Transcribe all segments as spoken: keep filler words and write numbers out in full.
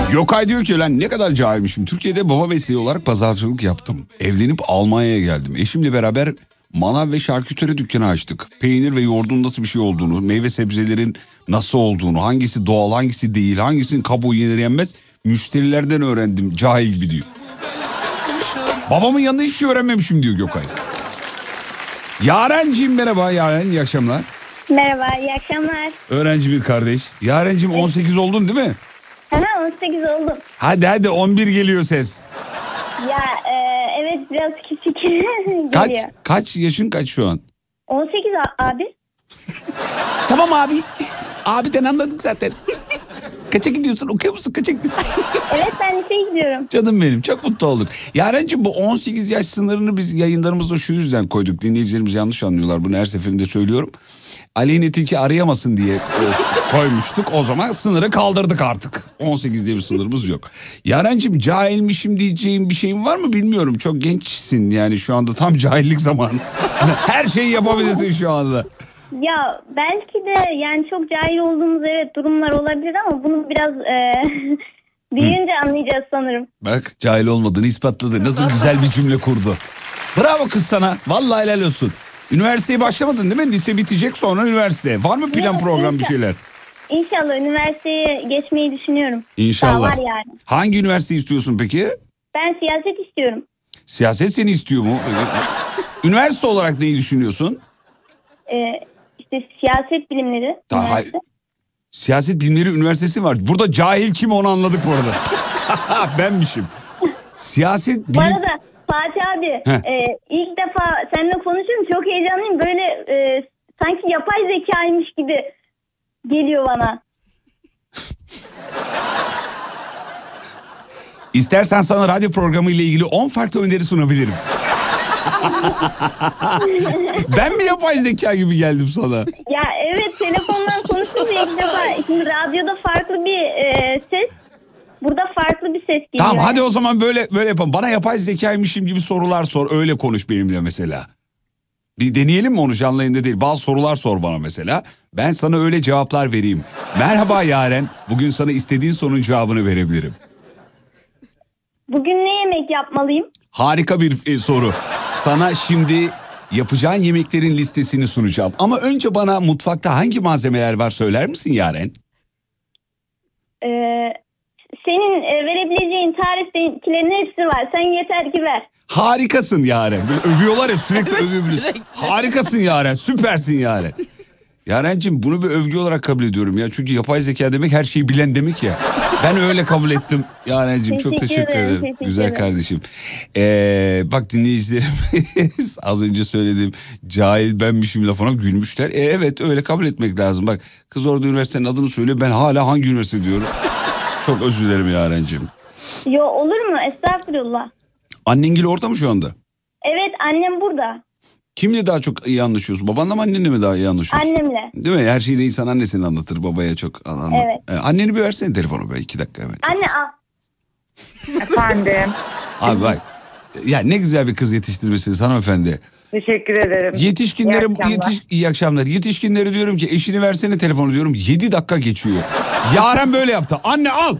Gökay diyor ki lan ne kadar cahilmişim. Türkiye'de baba mesleği olarak pazarcılık yaptım. Evlenip Almanya'ya geldim. Eşimle beraber manav ve şarküteri dükkanı açtık. Peynir ve yoğurdun nasıl bir şey olduğunu, meyve sebzelerin nasıl olduğunu, hangisi doğal hangisi değil, hangisinin kabuğu yenir yenmez müşterilerden öğrendim cahil gibi diyor. Babamın yanında hiç şey öğrenmemişim diyor Gökay. Yarenciğim merhaba Yaren, iyi akşamlar. Merhaba, iyi akşamlar. Öğrenci bir kardeş. Yarenciğim on sekiz oldun değil mi? Aha, on sekiz oldum. Hadi hadi on bir geliyor ses. Ya e, evet biraz küçük geliyor. Kaç, kaç yaşın kaç şu an? on sekiz abi. Tamam abi. Abiden anladık zaten. Kaça gidiyorsun? Okuyor musun? Kaça gidiyorsun? Evet ben liseye gidiyorum. Canım benim çok mutlu olduk. Yarenciğim bu on sekiz yaş sınırını biz yayınlarımızda şu yüzden koyduk. Dinleyicilerimiz yanlış anlıyorlar. Bunu her seferinde söylüyorum. Aleyhine Tilki arayamasın diye koymuştuk. O zaman sınırı kaldırdık artık. on sekiz diye bir sınırımız yok. Yarenciğim cahilmişim diyeceğim bir şeyim var mı bilmiyorum. Çok gençsin yani şu anda tam cahillik zamanı. Her şeyi yapabilirsin şu anda. Ya belki de yani çok cahil olduğumuz evet durumlar olabilir ama bunu biraz e, büyüyünce Hı. anlayacağız sanırım. Bak cahil olmadığını ispatladı. Nasıl güzel bir cümle kurdu. Bravo kız sana. Vallahi helal olsun. Üniversiteye başlamadın değil mi? Lise bitecek sonra üniversite. Var mı plan Yok, program bir şeyler? İnşallah üniversiteye geçmeyi düşünüyorum. İnşallah. Daha var yani. Hangi üniversite istiyorsun peki? Ben siyaset istiyorum. Siyaset seni istiyor mu? Üniversite olarak neyi düşünüyorsun? Ee, işte siyaset bilimleri. Daha, hayır. Siyaset bilimleri üniversitesi var. Burada cahil kim onu anladık bu arada. Benmişim. Siyaset bilim... Bu arada Fatih abi e, ilk defa seninle konuşuyorum. Çok heyecanlıyım. Böyle e, sanki yapay zekaymış gibi geliyor bana. İstersen sana radyo programı ile ilgili on farklı öneri sunabilirim. Ben mi yapay zeka gibi geldim sana? Ya evet telefondan konuşunca ilk defa. Şimdi radyoda farklı bir e, ses. Burada farklı bir ses geliyor. Tamam hadi o zaman böyle böyle yapalım. Bana yapay zekaymışım gibi sorular sor. Öyle konuş benimle mesela. Bir deneyelim mi onu canlı yayında değil. Bazı sorular sor bana mesela. Ben sana öyle cevaplar vereyim. Merhaba Yaren. Bugün sana istediğin sorunun cevabını verebilirim. Bugün ne yemek yapmalıyım? Harika bir e, soru. Sana şimdi yapacağın yemeklerin listesini sunacağım. Ama önce bana mutfakta hangi malzemeler var söyler misin Yaren? Eee... Senin e, verebileceğin tariftekilerin hepsi var. Sen yeter ki ver. Harikasın Yaren. Böyle övüyorlar ya sürekli övüyorlar. Harikasın Yaren. Süpersin Yaren. Yarenciğim bunu bir övgü olarak kabul ediyorum ya. Çünkü yapay zeka demek her şeyi bilen demek ya. Ben öyle kabul ettim Yarenciğim. Çok teşekkür ederim. ederim. Teşekkür Güzel ederim. Kardeşim. Ee, bak dinleyicilerim az önce söylediğim cahil benmişim lafına gülmüşler. E, evet öyle kabul etmek lazım. Bak kız orada üniversitenin adını söylüyor. Ben hala hangi üniversite diyorum. Çok özür dilerim Yarenciğim. Yo olur mu? Estağfurullah. Annengil orada mı şu anda? Evet annem burada. Kimle daha çok iyi anlaşıyorsun? Babanla mı annenle mi daha iyi anlaşıyorsun? Annemle. Değil mi? Her şeyi de insan annesini anlatır. Babaya çok anlatır. Evet. Ee, anneni bir versene telefonu be iki dakika hemen. Anne al. Efendim. Abi bak. Ya ne güzel bir kız yetiştirmesiniz hanımefendi. Teşekkür ederim. Yetişkinlere iyi yetiş, iyi akşamlar. Yetişkinlere diyorum ki eşini versene telefonu diyorum. yedi dakika geçiyor. Yaren böyle yaptı. Anne al.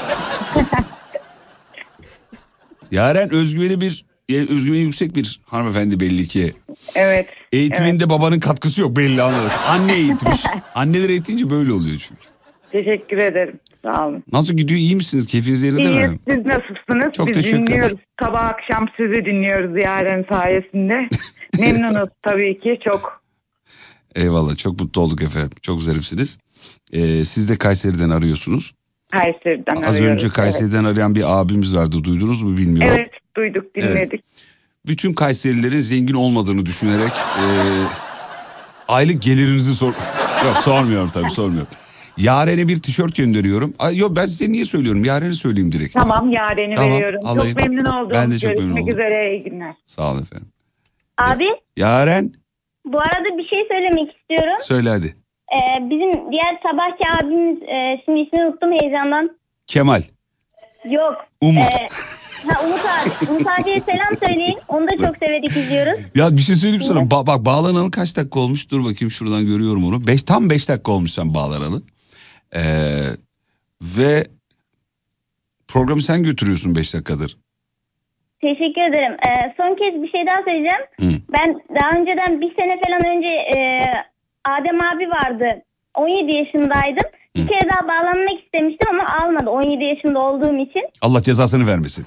Yaren özgüveni bir özgüveni yüksek bir hanımefendi belli ki. Evet. Eğitiminde evet. babanın katkısı yok belli anladık. Anne eğitmiş. Anneler eğitince böyle oluyor çünkü. Teşekkür ederim. Sağ olun. Nasıl gidiyor? İyi misiniz? Keyfiniz yerinde mi? İyiyiz. Siz nasılsınız? Çok Biz teşekkür ederim. dinliyoruz. Sabah akşam sizi dinliyoruz Yaren sayesinde. Memnunuz tabii ki çok. Eyvallah. Çok mutlu olduk efendim. Çok zarifsiniz. Ee, siz de Kayseri'den arıyorsunuz. Kayseri'den Az arıyoruz. Az önce Kayseri'den evet. arayan bir abimiz vardı. Duydunuz mu bilmiyorum. Evet duyduk dinledik. Evet. Bütün Kayserilerin zengin olmadığını düşünerek e, aylık gelirinizi sor... Yok sormuyorum tabii sormuyorum. Yaren'e bir tişört gönderiyorum. Ay, yok ben size niye söylüyorum? Yaren'e söyleyeyim direkt. Tamam Yaren'i tamam, veriyorum. Alayım. Çok memnun oldum. Ben de çok Görüşmek memnun oldum. üzere iyi günler. Sağ olun efendim. Abi. Yaren. Bu arada bir şey söylemek istiyorum. Söyle hadi. Ee, bizim diğer sabahki abimiz e, şimdi ismini unuttum heyecandan. Kemal. Yok. Umut. Ee, ha, Umut abi. Umut abiye selam söyleyin. Onu da çok severek izliyoruz. Ya bir şey söyleyeyim sana. Ba- bak bağlanalı kaç dakika olmuş? Dur bakayım şuradan görüyorum onu. Beş, tam beş dakika olmuş sen bağlanalı. Ee, ve Programı sen götürüyorsun beş dakikadır. Teşekkür ederim. Ee, son kez bir şey daha söyleyeceğim. Hı. Ben daha önceden bir sene falan önce e, Adem abi vardı. on yedi yaşındaydım. Bir Hı. kere daha bağlanmak istemiştim ama almadı on yedi yaşında olduğum için. Allah cezasını vermesin.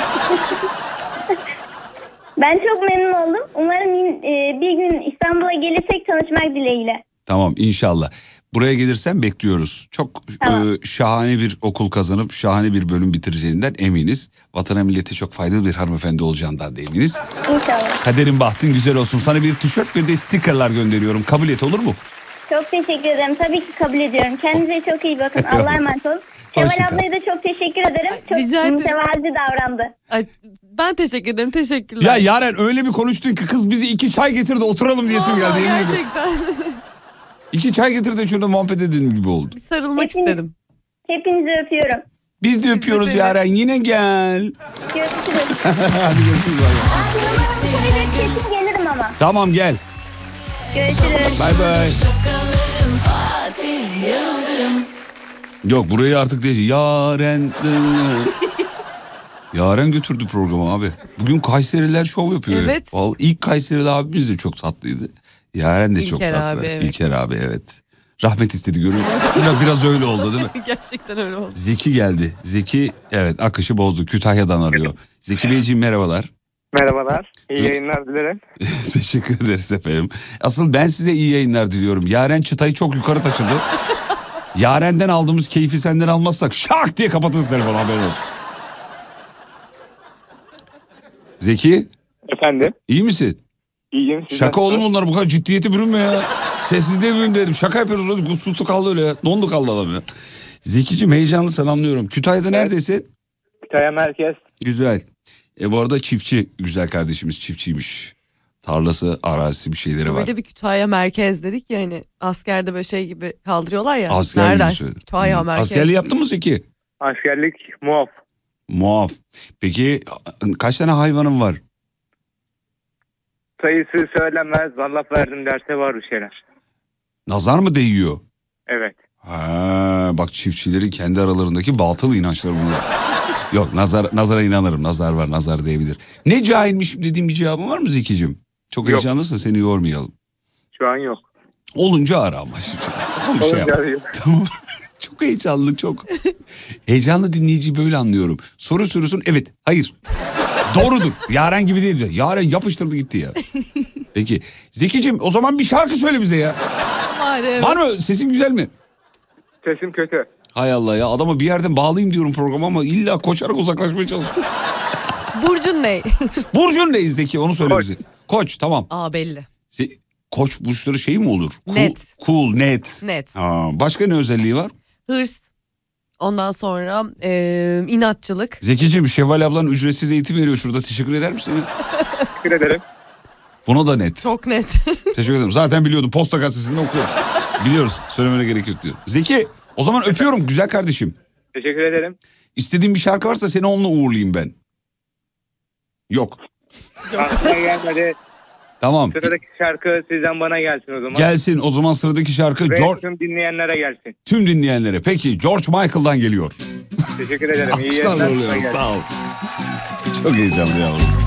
Ben çok memnun oldum. Umarım e, bir gün İstanbul'a gelirsek tanışmak dileğiyle. Tamam inşallah. Buraya gelirsen bekliyoruz. Çok Tamam. e, şahane bir okul kazanıp şahane bir bölüm bitireceğinden eminiz. Vatana millete çok faydalı bir hanımefendi olacağından da eminiz. İnşallah. Kaderin bahtın güzel olsun. Sana bir tişört bir de stikerler gönderiyorum. Kabul et olur mu? Çok teşekkür ederim. Tabii ki kabul ediyorum. Kendinize çok iyi bakın. Allah'a emanet olun. Seval Hoşça kal. ablaya da çok teşekkür ederim. Çok Rica ederim. mütevazi davrandı. Ay, ben teşekkür ederim. Teşekkürler. Ya Yaren öyle bir konuştun ki kız bizi iki çay getirdi oturalım diyesim geldi. Vallahi yemin ederim. gerçekten. İki çay getir de şurada muhabbet edelim gibi oldu. Bir sarılmak Hepiniz- istedim. Hepinizi öpüyorum. Biz de öpüyoruz seni. Yaren yine gel. Görüşürüz. Hadi görüşürüz. Evet kesin gelirim ama. Tamam gel. Görüşürüz. Bay bay. Yok burayı artık değil. Yaren. Yaren götürdü programı abi. Bugün Kayseriler şov yapıyor. Evet. Vallahi ilk Kayserili abimiz de çok tatlıydı. Yaren de çok İlker tatlı. abi, evet. İlker abi evet. Rahmet istedi görüyor musun? Biraz, biraz öyle oldu değil mi? Gerçekten öyle oldu. Zeki geldi. Zeki evet akışı bozdu. Kütahya'dan arıyor. Zeki Beyciğim merhabalar. Merhabalar. İyi yayınlar dilerim. Teşekkür ederiz efendim. Asıl ben size iyi yayınlar diliyorum. Yaren çıtayı çok yukarı taşıdı. Yaren'den aldığımız keyfi senden almazsak şak diye kapatırız telefonu haberin olsun. Zeki Efendim. iyi misin? İyiyim. Siz Şaka oğlum nasılsınız? bunlar bu kadar ciddiyeti bürünme ya. Sessizliğe bürün dedim. Şaka yapıyoruz. Sustuk kaldı öyle ya. Dondu kaldı adam ya. Zekiciğim heyecanlı sen anlıyorum. Kütahya'da neredesin? Kütahya Merkez. Güzel. E bu arada çiftçi güzel kardeşimiz çiftçiymiş. Tarlası, arazisi bir şeyleri var. Böyle bir Kütahya merkez dedik ya hani askerde böyle şey gibi kaldırıyorlar ya. Askerliği Nereden? söyledim. Kütahya Hı. merkez. Askerliği yaptın mı Zeki? Askerlik muaf. Muaf. Peki kaç tane hayvanın var? Sayısı söylenmez. Allah verdim derse var bir şeyler. Nazar mı değiyor? Evet. Ha, bak çiftçilerin kendi aralarındaki batıl inançları bunlar. Yok nazar, nazara inanırım. Nazar var, nazar değebilir. Ne cahilmişim dediğim bir cevabın var mı Zekiciğim? Çok Yok. heyecanlısın seni yormayalım. Şu an yok. Olunca ara ama. Tamam bir şey yap. Olunca yok. Tamam. Çok heyecanlı çok. Heyecanlı dinleyiciyi böyle anlıyorum. Soru sorusun evet hayır. Doğrudur. Yaren gibi değil diyor. Yaren yapıştırdı gitti ya. Peki Zekiciğim o zaman bir şarkı söyle bize ya. Var, evet. Var mı? Sesin güzel mi? Sesim kötü. Hay Allah ya adamı bir yerden bağlayayım diyorum programa ama illa koşarak uzaklaşmaya çalışıyor. Burcun ne? Burcun ne Zeki onu söyle Koç. bize. Koç tamam. Aa belli. Se- Koç burçları şey mi olur? Cool- Net. Cool net. Net. Aa, başka ne özelliği var? Hırs. Ondan sonra e, inatçılık. Zekiciğim Şevval ablan ücretsiz eğitim veriyor şurada teşekkür eder misin? Teşekkür ederim. Buna da net. Çok net. Teşekkür ederim. Zaten biliyordum. Posta gazetesinde okuyoruz. Biliyoruz. Söylemene gerek yok diyor. Zeki o zaman öpüyorum güzel kardeşim. Teşekkür ederim. İstediğin bir şarkı varsa seni onunla uğurlayayım ben. Yok. Aklıma gelmedi. Tamam. Sıradaki şarkı sizden bana gelsin o zaman. Gelsin o zaman sıradaki şarkı Ve George, tüm dinleyenlere gelsin. tüm dinleyenlere. Peki George Michael'dan geliyor. Teşekkür ederim. İyi Alkışlarla yayınlar. uğurluyorum. Kolay gelsin. Sağ ol. Çok heyecanlı yavrum.